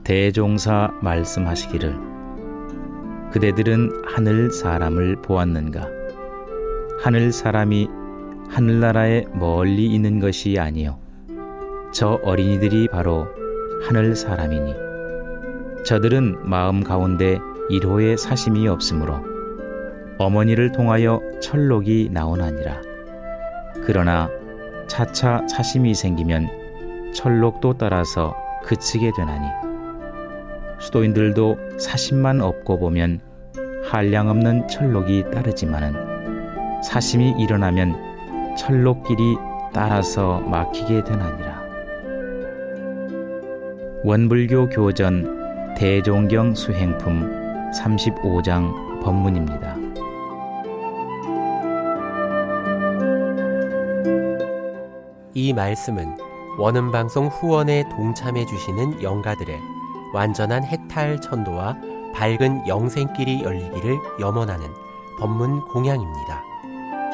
대종사 말씀하시기를 그대들은 하늘 사람을 보았는가? 하늘 사람이 하늘나라에 멀리 있는 것이 아니요 저 어린이들이 바로 하늘 사람이니 저들은 마음 가운데 일호의 사심이 없으므로 어머니를 통하여 철록이 나오나니라. 그러나 차차 사심이 생기면 철록도 따라서 그치게 되나니 수도인들도 사심만 없고 보면 한량없는 철록이 따르지만은 사심이 일어나면 철록길이 따라서 막히게 되나니라. 원불교 교전 대종경 수행품 35장 법문입니다. 이 말씀은 원음방송 후원에 동참해 주시는 영가들의 완전한 해탈 천도와 밝은 영생길이 열리기를 염원하는 법문 공양입니다.